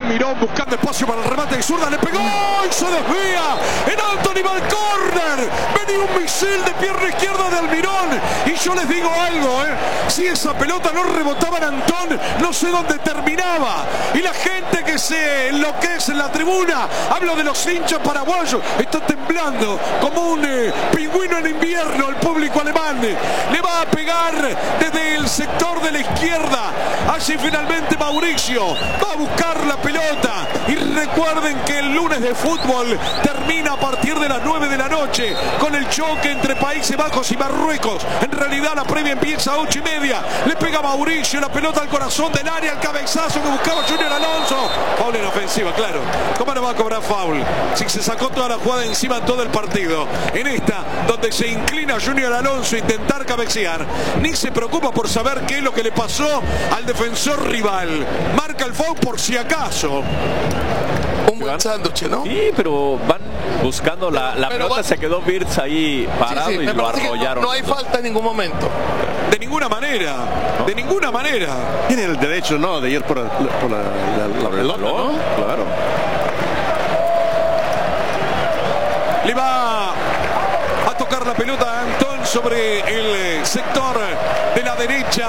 Mirón buscando espacio para el remate de zurda, le pegó y se desvía en Anthony va al córner. Venía un misil de pierna izquierda de Almirón y yo les digo algo, si esa pelota no rebotaba en Antón, no sé dónde terminaba. Y la gente que se enloquece en la tribuna, hablo de los hinchas paraguayos, está temblando como un pingüino en invierno. El público alemán le va a pegar desde el sector de la izquierda. Allí finalmente Mauricio va a buscar la pelota. Y recuerden que el lunes de fútbol termina a partir de las 9 de la noche con el choque entre Países Bajos y Marruecos. En realidad la previa empieza a 8:30. Le pega Mauricio la pelota al corazón del área, el cabezazo que buscaba Junior Alonso. Foul en ofensiva, claro. ¿Cómo no va a cobrar foul? Si se sacó toda la jugada encima en todo el partido. En esta, donde se inclina Junior Alonso a intentar cabecear, ni se preocupa por saber qué es lo que le pasó al defensor rival. Marca el foul por si acaso. Un buen sándwich, ¿no? Sí, pero van buscando la pelota, se quedó Wirtz ahí parado y lo arrollaron. No hay falta en ningún momento. De ninguna manera, ¿no? De ninguna manera. Tiene el derecho, ¿no?, de ir por la pelota, ¿no? Claro. Le va a tocar la pelota a Antón sobre el sector de la derecha.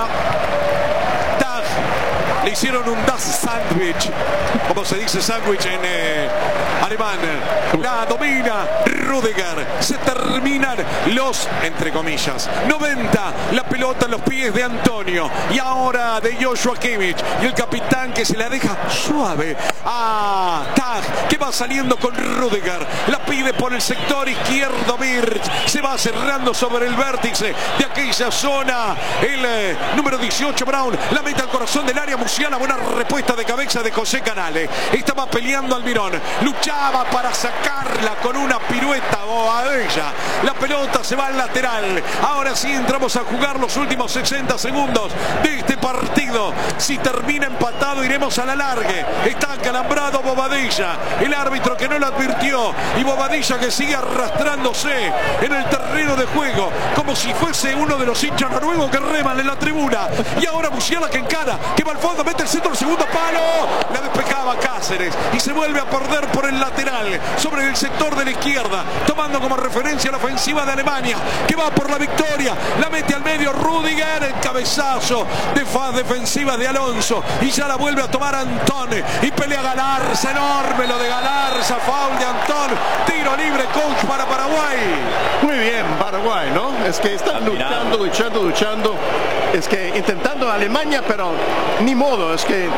Le hicieron un Das Sandwich, como se dice sándwich en alemán. La domina Rüdiger. Se terminan los, entre comillas, 90. La pelota en los pies de Antonio. Y ahora de Joshua Kimmich. Y el capitán que se la deja suave a Tag, que va saliendo con Rüdiger. La pide por el sector izquierdo Wirtz. Se va cerrando sobre el vértice de aquella zona. El número 18 Brown la mete al corazón del área. Musiala, buena respuesta de cabeza de José Canale. Estaba peleando Almirón, luchaba para sacarla con una pirueta Bobadilla. La pelota se va al lateral. Ahora sí entramos a jugar los últimos 60 segundos de este partido. Si termina empatado iremos a la largue. Está acalambrado Bobadilla, el árbitro que no lo advirtió, y Bobadilla que sigue arrastrándose en el terreno de juego como si fuese uno de los hinchas noruegos que reman en la tribuna. Y ahora Musiala que encara, que va al fondo, mete el centro, el segundo palo, la despejaba Cáceres y se vuelve a perder por el lateral sobre el sector de la izquierda, tomando como referencia la ofensiva de Alemania, que va por la victoria, la mete al medio Rüdiger, el cabezazo de faz defensiva de Alonso, y ya la vuelve a tomar Antón, y pelea Galarza, enorme lo de Galarza, foul de Antón, tiro libre, coach para Paraguay. Muy bien, Paraguay, ¿no? Es que están luchando, es que intentando Alemania, pero ni modo, es que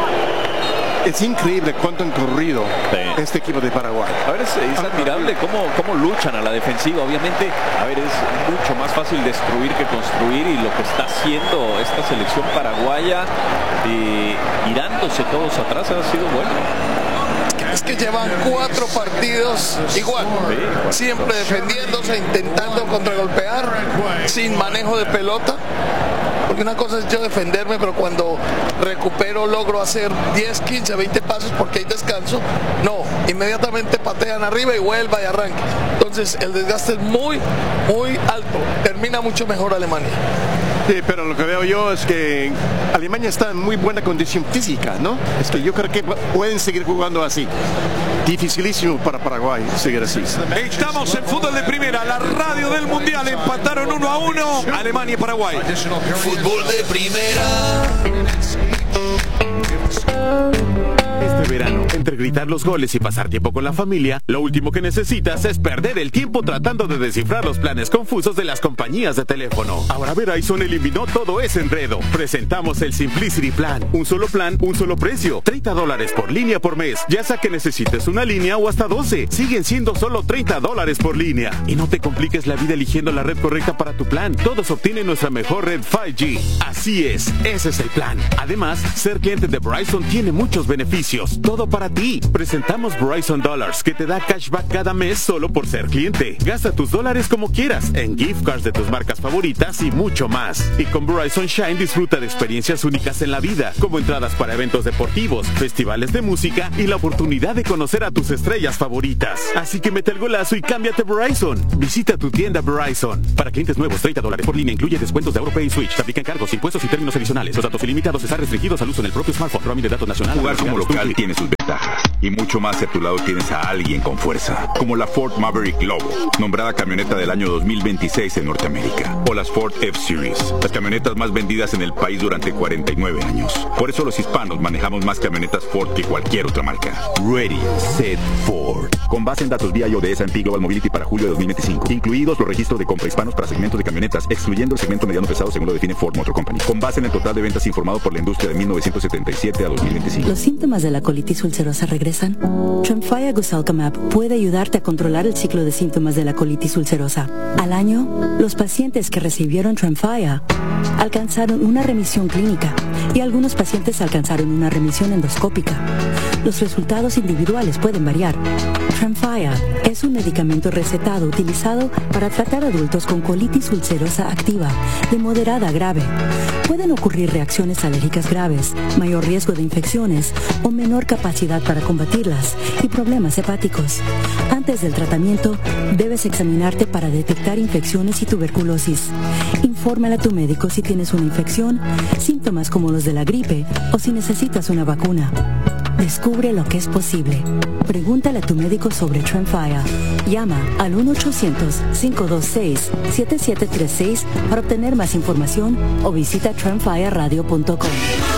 es increíble cuánto han corrido este equipo de Paraguay. A ver, es admirable cómo luchan a la defensiva. Obviamente, a ver, es mucho más fácil destruir que construir, y lo que está haciendo esta selección paraguaya, tirándose todos atrás, ha sido bueno. Es que llevan 4 partidos igual, siempre defendiéndose, intentando contragolpear, sin manejo de pelota. Porque una cosa es yo defenderme, pero cuando recupero logro hacer 10, 15, 20 pasos porque hay descanso. No, inmediatamente patean arriba y vuelva y arranque. Entonces el desgaste es muy, muy alto. Termina mucho mejor Alemania. Sí, pero lo que veo yo es que Alemania está en muy buena condición física, ¿no? Es que yo creo que pueden seguir jugando así. Dificilísimo para Paraguay seguir así. Estamos en fútbol de primera, la radio del mundial. Empataron 1-1 Alemania y Paraguay. Fútbol de primera. Este verano, entre gritar los goles y pasar tiempo con la familia, lo último que necesitas es perder el tiempo tratando de descifrar los planes confusos de las compañías de teléfono. Ahora Verizon eliminó todo ese enredo. Presentamos el Simplicity Plan. Un solo plan, un solo precio. $30 por línea por mes. Ya sea que necesites una línea o hasta 12. Siguen siendo solo $30 por línea. Y no te compliques la vida eligiendo la red correcta para tu plan. Todos obtienen nuestra mejor red 5G. Así es, ese es el plan. Además, ser cliente de Verizon tiene muchos beneficios. Todo para ti. Presentamos Verizon Dollars, que te da cashback cada mes solo por ser cliente. Gasta tus dólares como quieras, en gift cards de tus marcas favoritas y mucho más. Y con Verizon Shine disfruta de experiencias únicas en la vida, como entradas para eventos deportivos, festivales de música y la oportunidad de conocer a tus estrellas favoritas. Así que mete el golazo y cámbiate Verizon. Visita tu tienda Verizon. Para clientes nuevos, $30 por línea incluye descuentos de AuroPay y Switch. Se aplican cargos, impuestos y términos adicionales. Los datos ilimitados están restringidos al uso en el propio smartphone. Roaming de datos nacional. Jugar como local tiene tiene sus ventajas. Y mucho más si a tu lado tienes a alguien con fuerza, como la Ford Maverick Lobo, nombrada camioneta del año 2026 en Norteamérica, o las Ford F-Series, las camionetas más vendidas en el país durante 49 años. Por eso los hispanos manejamos más camionetas Ford que cualquier otra marca. Ready, Set, Ford. Con base en datos BIO de S&P Global Mobility para julio de 2025, incluidos los registros de compra hispanos para segmentos de camionetas, excluyendo el segmento mediano pesado según lo define Ford Motor Company. Con base en el total de ventas informado por la industria de 1977 a 2025. ¿Los síntomas de la colitis ulcerosa regresan? Tremfya Guselkumab puede ayudarte a controlar el ciclo de síntomas de la colitis ulcerosa. Al año, los pacientes que recibieron Tremfya alcanzaron una remisión clínica y algunos pacientes alcanzaron una remisión endoscópica. Los resultados individuales pueden variar. Tremfya es un medicamento recetado utilizado para tratar adultos con colitis ulcerosa activa de moderada a grave. Pueden ocurrir reacciones alérgicas graves, mayor riesgo de infecciones o menor capacidad para combatirlas y problemas hepáticos. Antes del tratamiento, debes examinarte para detectar infecciones y tuberculosis. Infórmale a tu médico si tienes una infección, síntomas como los de la gripe o si necesitas una vacuna. Descubre lo que es posible. Pregúntale a tu médico sobre Tremfya. Llama al 1-800-526-7736 para obtener más información o visita tremfyaradio.com.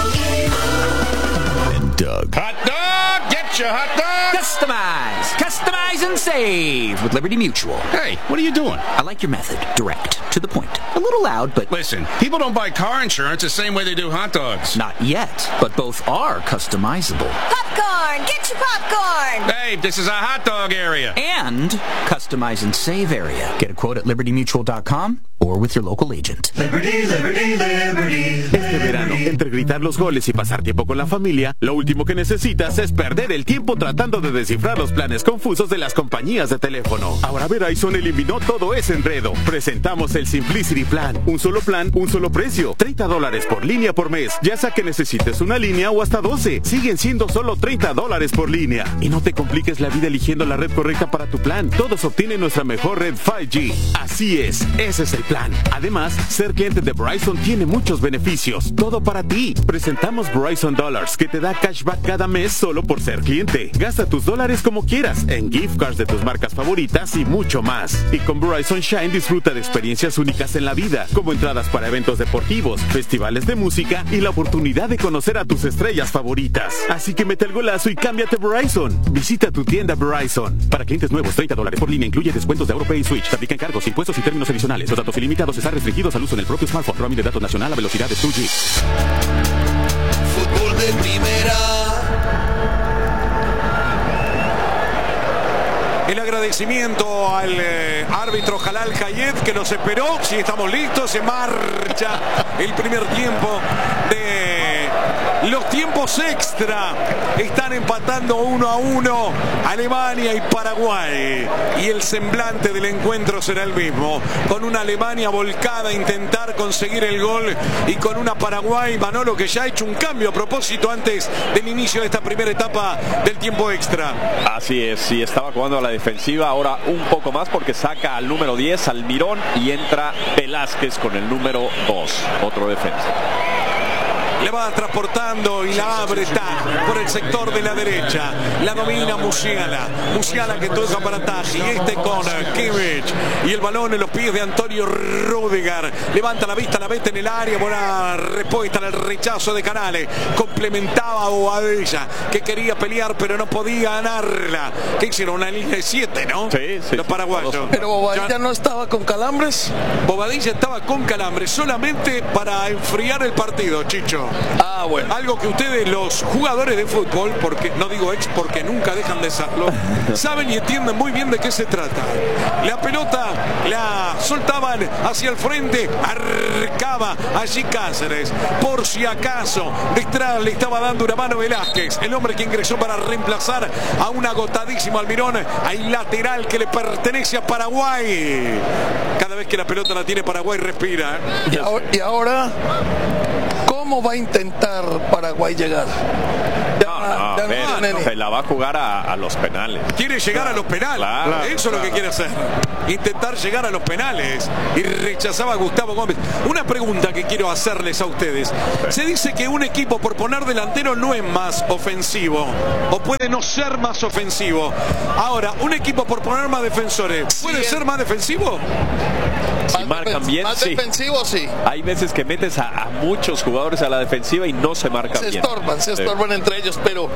Doug. Hot dog! Get your hot dog! Customize! Customize and save with Liberty Mutual. Hey, what are you doing? I like your method. Direct. To the point. A little loud, but... Listen, people don't buy car insurance the same way they do hot dogs. Not yet, but both are customizable. Popcorn! Get your popcorn! Hey, this is a hot dog area. And customize and save area. Get a quote at libertymutual.com or with your local agent. Liberty, liberty, liberty. Este verano, entre gritar los goles y pasar tiempo con la familia, lo último que necesitas es perder el tiempo tratando de descifrar los planes confusos de las compañías de teléfono. Ahora Verizon eliminó todo ese enredo. Presentamos el Simplicity Plan. Un solo plan, un solo precio. $30 por línea por mes. Ya sea que necesites una línea o hasta 12. Siguen siendo solo $30 por línea. Y no te compliques la vida eligiendo la red correcta para tu plan. Todos obtienen nuestra mejor red 5G. Así es, ese es el plan. Además, ser cliente de Verizon tiene muchos beneficios. Todo para ti. Presentamos Verizon Dollars, que te da cashback cada mes solo por ser cliente. Gasta tus dólares como quieras, en gift cards de tus marcas favoritas y mucho más. Y con Verizon Shine disfruta de experiencias únicas en la vida, como entradas para eventos deportivos, festivales de música y la oportunidad de conocer a tus estrellas favoritas. Así que mete el golazo y cámbiate a Verizon. Visita tu tienda Verizon. Para clientes nuevos, $30 por línea incluye descuentos de AuroPay y Switch. Se aplican cargos, impuestos y términos adicionales. Los datos ilimitados están restringidos al uso en el propio smartphone. Roaming de datos nacional a velocidad de 2G. Fútbol de primera. El agradecimiento al árbitro Jalal Hayed que nos esperó. Si estamos listos, se marcha el primer tiempo de los tiempos extra. Están empatando 1-1 Alemania y Paraguay. Y el semblante del encuentro será el mismo. Con una Alemania volcada a intentar conseguir el gol y con una Paraguay, Manolo, que ya ha hecho un cambio a propósito antes del inicio de esta primera etapa del tiempo extra. Así es, sí, estaba jugando a la defensiva, ahora un poco más porque saca al número 10, Almirón, y entra Velázquez con el número 2, otro defensa. Le va transportando y la abre por el sector de la derecha. La domina Musiala. Musiala que toca para Taji. Este con Kimmich. Y el balón en los pies de Antonio Rüdiger. Levanta la vista, la mete en el área. Buena respuesta en el rechazo de Canales. Complementaba a Bobadilla, que quería pelear pero no podía ganarla. ¿Qué hicieron? Una línea de 7, ¿no? Sí. Los paraguayos. Pero Bobadilla no estaba con calambres. Bobadilla estaba con calambres solamente para enfriar el partido, Chicho. Ah, bueno. Algo que ustedes, los jugadores de fútbol, porque no digo ex porque nunca dejan de serlo, saben y entienden muy bien de qué se trata. La pelota la soltaban hacia el frente, arcaba allí Cáceres. Por si acaso, detrás le estaba dando una mano Velázquez, el hombre que ingresó para reemplazar a un agotadísimo Almirón. Hay lateral que le pertenece a Paraguay. Cada vez que la pelota la tiene Paraguay, respira. Y ahora, ¿cómo va a intentar Paraguay llegar? Se la va a jugar a los penales. Quiere llegar a los penales. Claro, eso es lo que quiere hacer. Intentar llegar a los penales. Y rechazaba a Gustavo Gómez. Una pregunta que quiero hacerles a ustedes. Se dice que un equipo por poner delantero no es más ofensivo. O puede no ser más ofensivo. Ahora, un equipo por poner más defensores, ¿puede ser más defensivo? Si marcan bien, más defensivo, sí. Hay veces que metes a muchos jugadores a la defensiva y no se marcan bien. Se estorban entre ellos, pero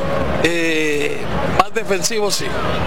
más defensivo, sí.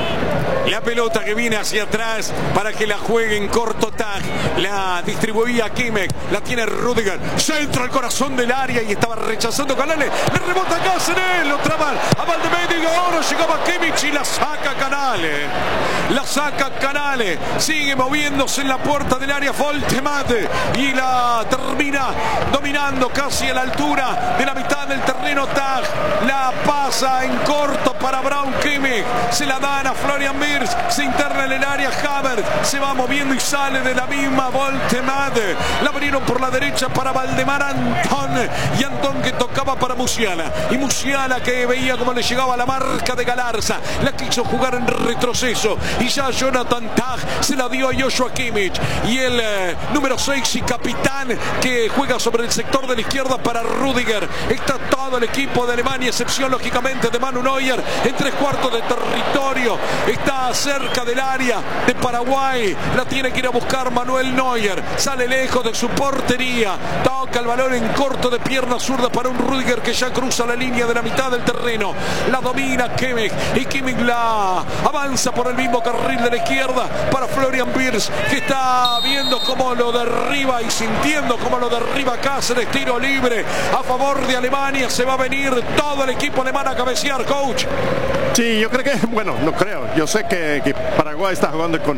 La pelota que viene hacia atrás para que la juegue en corto tag. La distribuía Kimmich. La tiene Rudiger. Centro al corazón del área y estaba rechazando Canales. Le rebota Cáceres. Lo traban a Valdemedigo. Ahora llegaba Kimmich y la saca Canales. La saca Canales. Sigue moviéndose en la puerta del área Voltemate. Y la termina dominando casi a la altura de la mitad del terreno tag. La pasa en corto para Brown Kimmich. Se la dan a Florian Wirtz. Se interna en el área Havertz. Se va moviendo y sale de la misma Voltemate. La abrieron por la derecha para Valdemar Antón. Y Antón que tocaba para Musiala. Y Musiala que veía cómo le llegaba la marca de Galarza. La quiso jugar en retroceso. Y ya Jonathan Tah se la dio a Joshua Kimmich. Y el número 6 y capitán que juega sobre el sector de la izquierda para Rudiger. Está todo el equipo de Alemania, excepción lógicamente de Manu Neuer. En 3/4 de territorio. Está cerca del área de Paraguay. La tiene que ir a buscar Manuel Neuer. Sale lejos de su portería. Toca el balón en corto de pierna zurda para un Rudiger que ya cruza la línea de la mitad del terreno. La domina Kimmich. Y Kimmich la avanza por el mismo carril de la izquierda para Florian Wirtz, que está viendo cómo lo derriba y sintiendo cómo lo derriba Cáceres. Tiro libre a favor de Alemania. Se va a venir todo el equipo alemán a cabecear, coach. Sí, yo creo que, bueno, no creo. Yo sé que Paraguay está jugando con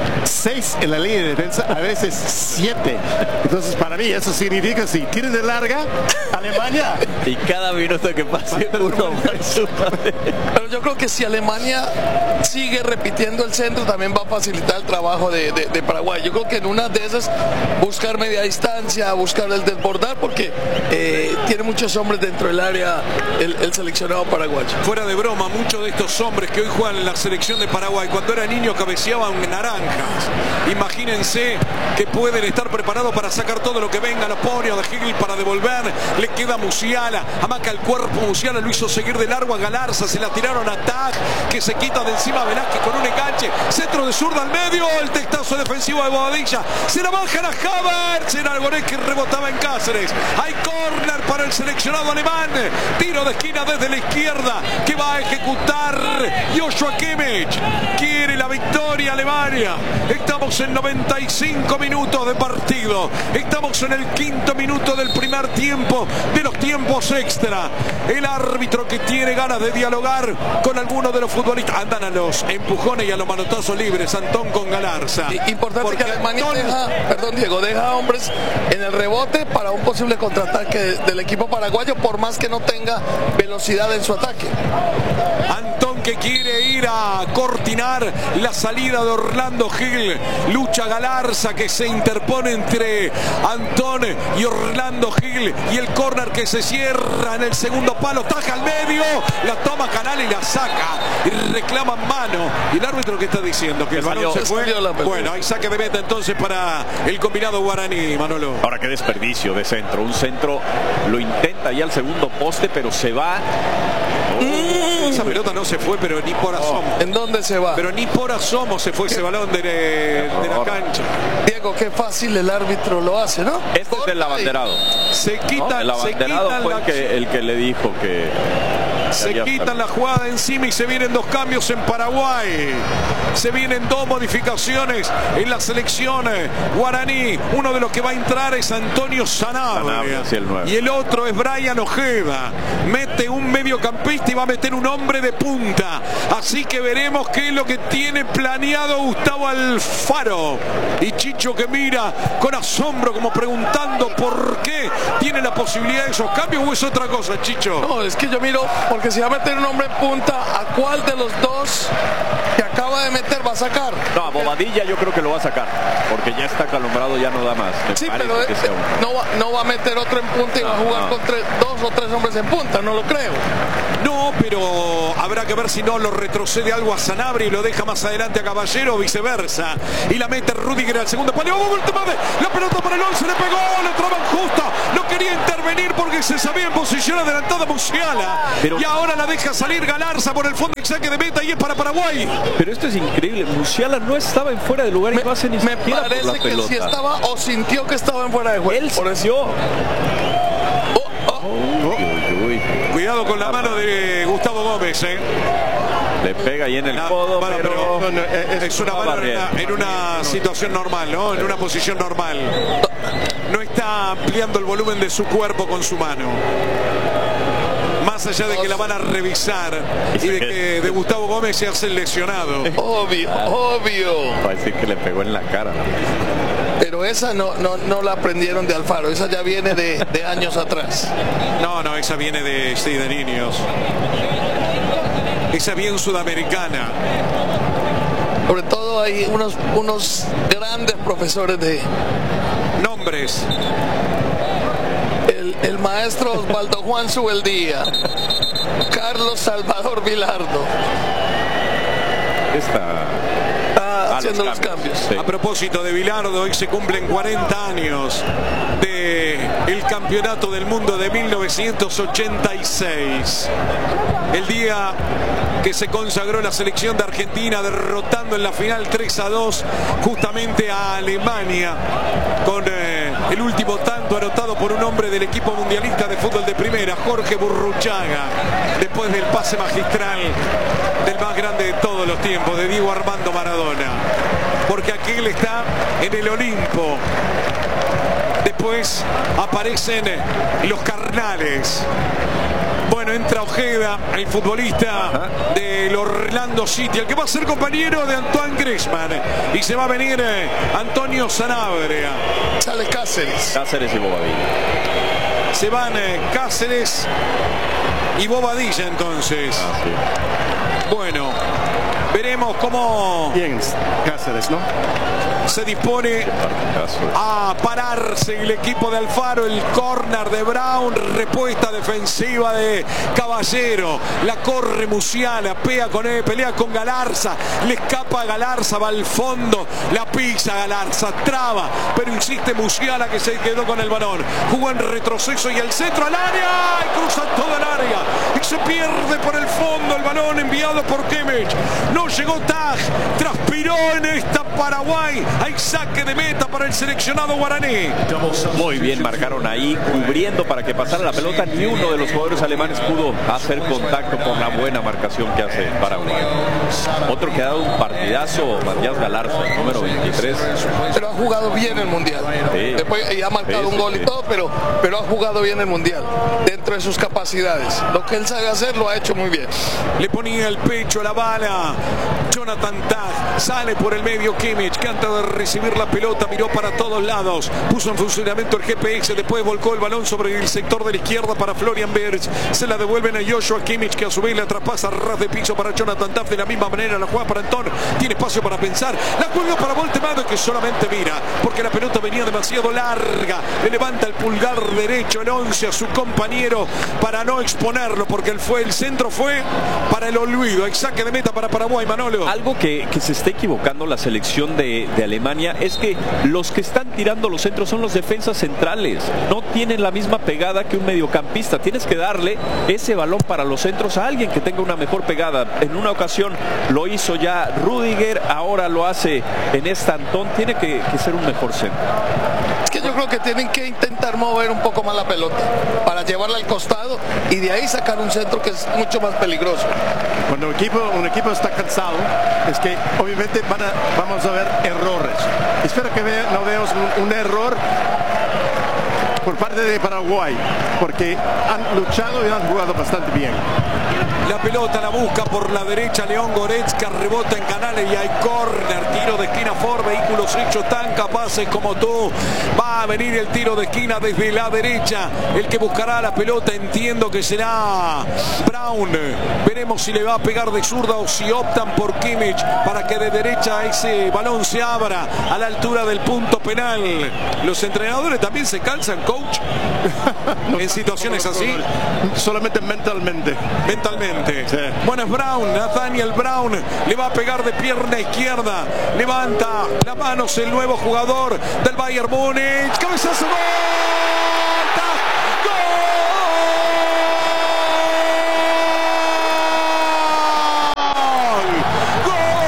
6 en la línea de defensa, a veces 7. Entonces, para mí, eso significa, si tienes de larga, Alemania. Y cada minuto que pase, uno más. Pero yo creo que si Alemania sigue repitiendo el centro, también va a facilitar el trabajo de Paraguay. Yo creo que en una de esas, buscar media distancia, buscar el desbordar, porque tiene muchos hombres dentro del área el seleccionado paraguayo. Fuera de broma, muchos de estos hombres que hoy juegan en la selección de Paraguay, cuando era niño cabeceaban naranjas. Imagínense que pueden estar preparados para sacar todo lo que venga. Lo pone a De Gil para devolver. Le queda Musiala. Amaca el cuerpo. Musiala lo hizo seguir de largo a Galarza. Se la tiraron a Tag, que se quita de encima a Velázquez con un enganche. Centro de zurda al medio. El testazo defensivo de Bobadilla. Se la bajan a Havertz. Era Algonet que rebotaba en Cáceres. Hay córner para el seleccionado alemán. Tiro de esquina desde la izquierda que va a ejecutar Joshua Kimmich. Quiere la victoria Alemania. Estamos en 95 minutos de partido. Estamos en el 5º minuto del primer tiempo de los tiempos extra. El árbitro que tiene ganas de dialogar con alguno de los futbolistas. Andan a los empujones y a los manotazos libres. Antón con Galarza. Importante porque que Alemania deja hombres en el rebote para un posible contraataque del equipo paraguayo, por más que no tenga velocidad en su ataque. Antón que quiere ir a cortinar la salida de Orlando Gil. Lucha Galarza que se interpone entre Antón y Orlando Gil. Y el córner que se cierra en el segundo palo. Taja al medio. La toma Canal y la saca. Y reclama mano. ¿Y el árbitro qué está diciendo? Que el balón se fue. Bueno, hay saque de meta entonces para el combinado guaraní, Manolo. Ahora qué desperdicio de centro. Un centro lo intenta ya al segundo poste, pero se va. Esa pelota no se fue, pero ni por asomo. ¿En dónde se va? Pero ni por asomo se fue ese balón de la cancha. Diego, qué fácil el árbitro lo hace, ¿no? Este es del abanderado. Se quitan, el abanderado fue el que le dijo que... Se quitan la jugada encima y se vienen 2 cambios en Paraguay. Se vienen 2 modificaciones en la selección guaraní. Uno de los que va a entrar es Antonio Sanabria. Y el otro es Brian Ojeda. Mete un mediocampista y va a meter un hombre de punta. Así que veremos qué es lo que tiene planeado Gustavo Alfaro. Y Chicho que mira con asombro como preguntando por qué tiene la posibilidad de esos cambios, o es otra cosa, Chicho. No, es que yo miro, porque si va a meter un hombre en punta, ¿A cuál de los dos que acaba de meter va a sacar? No, a Bobadilla yo creo que lo va a sacar, porque ya está acalombrado, ya no da más. Sí, pero no va a meter otro en punta y va a jugar con 2 o 3 hombres en punta, no lo creo. No, pero habrá que ver si no lo retrocede algo a Sanabria y lo deja más adelante a Caballero o viceversa. Y la mete Rüdiger al segundo palo. La pelota para el gol, se le pegó, la traba justa. No quería intervenir porque se sabía en posición adelantada Musiala. Y ahora la deja salir Galarza por el fondo y saque de meta y es para Paraguay. Pero esto es increíble. Musiala no estaba en fuera de lugar y no hace ni siquiera por la pelota. Me parece que sí estaba o sintió que estaba en fuera de juego. Él sintió. Cuidado con la mano de Gustavo Gómez, Le pega ahí en el codo, pero es una mano en una situación normal, ¿no? En una posición normal. No está ampliando el volumen de su cuerpo con su mano. Más allá de que la van a revisar y de que de Gustavo Gómez se hace lesionado. Obvio. Va a decir que le pegó en la cara. Pero esa no la aprendieron de Alfaro, esa ya viene de años atrás. No, esa viene de niños. Esa bien sudamericana. Sobre todo hay unos grandes profesores de nombres. El maestro Osvaldo Juan Subeldía, Carlos Salvador Vilardo. Está haciendo los cambios. Sí. A propósito de Vilardo, hoy se cumplen 40 años del Campeonato del Mundo de 1986. El día que se consagró la selección de Argentina derrotando en la final 3-2 justamente a Alemania con el último tanto anotado por un hombre del equipo mundialista de fútbol de primera, Jorge Burruchaga, después del pase magistral del más grande de todos los tiempos, de Diego Armando Maradona, porque aquel está en el Olimpo. Después aparecen los carnales. Bueno, entra Ojeda, el futbolista del Orlando City, el que va a ser compañero de Antoine Griezmann. Y se va a venir Antonio Sanabria. Sale Cáceres. Cáceres y Bobadilla. Se van Cáceres y Bobadilla entonces. Sí. Bueno, veremos cómo... Bien, Cáceres, ¿no? Se dispone a pararse el equipo de Alfaro. El córner de Brown, respuesta defensiva de Caballero, la corre Musiala, pelea con Galarza, le escapa a Galarza, va al fondo, la pisa Galarza, traba, pero insiste Musiala, que se quedó con el balón, jugó en retroceso y el centro al área, y cruza toda el área y se pierde por el fondo el balón enviado por Kimmich. No llegó Tag, transpiró en esta Paraguay. Hay saque de meta para el seleccionado guaraní. Muy bien, marcaron ahí, cubriendo para que pasara la pelota. Ni uno de los jugadores alemanes pudo hacer contacto con la buena marcación que hace Paraguay. Otro que ha dado un partidazo, Matías Galarza, el número 23. Pero ha jugado bien el Mundial. Sí. Después, y ha marcado un gol y todo, pero ha jugado bien el Mundial. Dentro de sus capacidades. Lo que él sabe hacer lo ha hecho muy bien. Le ponía el pecho a la bala. Jonathan Tag sale por el medio. Kimmich, que antes de recibir la pelota miró para todos lados, puso en funcionamiento el GPS, después volcó el balón sobre el sector de la izquierda para Florian Wirtz, se la devuelven a Joshua Kimmich, que a su vez la traspasa a ras de piso para Jonathan Tah. De la misma manera la juega para Antón, tiene espacio para pensar, la cuelga para Voltemado, que solamente mira porque la pelota venía demasiado larga, le levanta el pulgar derecho el 11 a su compañero para no exponerlo, porque el centro fue para el olvido. Hay saque de meta para Paraguay. Manolo, algo que se está equivocando la selección de Alemania es que los que están tirando los centros son los defensas centrales, no tienen la misma pegada que un mediocampista. Tienes que darle ese balón para los centros a alguien que tenga una mejor pegada. En una ocasión lo hizo ya Rüdiger, ahora lo hace en esta Antón. Tiene que ser un mejor centro. Es que yo creo que tienen que intentar mover un poco más la pelota para llevarla al costado y de ahí sacar un centro que es mucho más peligroso. Cuando un equipo está cansado, es que obviamente vamos a ver errores. Espero que no veamos un error por parte de Paraguay, porque han luchado y han jugado bastante bien. La pelota la busca por la derecha León Goretzka, rebota en Canales y hay córner, tiro de esquina Ford, vehículos hechos tan capaces como tú. Va a venir el tiro de esquina desde la derecha, el que buscará la pelota entiendo que será Brown. Veremos si le va a pegar de zurda o si optan por Kimmich para que de derecha ese balón se abra a la altura del punto penal. Los entrenadores también se cansan, coach, en situaciones así. Solamente mentalmente. Sí. Bueno, es Brown, Nathaniel Brown, le va a pegar de pierna izquierda, levanta las manos el nuevo jugador del Bayern Múnich, cabezazo, ¡gol!